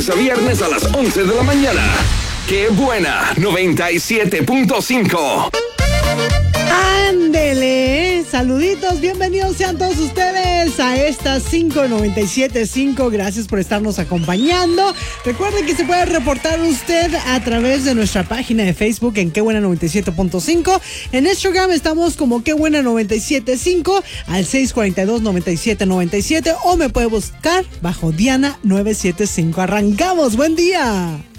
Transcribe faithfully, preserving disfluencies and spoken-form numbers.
lunes a viernes a las once de la mañana. ¡Qué buena! noventa y siete punto cinco. ¡Ándele! Saluditos, bienvenidos sean todos ustedes a esta cinco noventa y siete punto cinco. Gracias por estarnos acompañando. Recuerden que se puede reportar usted a través de nuestra página de Facebook en Qué Buena noventa y siete punto cinco. En Instagram estamos como Qué Buena noventa y siete punto cinco al seis cuatro dos, noventa y siete noventa y siete o me puede buscar bajo Diana novecientos setenta y cinco. Arrancamos, buen día.